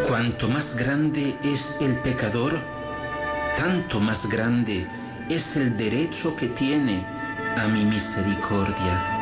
Cuanto más grande es el pecador, tanto más grande es el derecho que tiene a mi misericordia.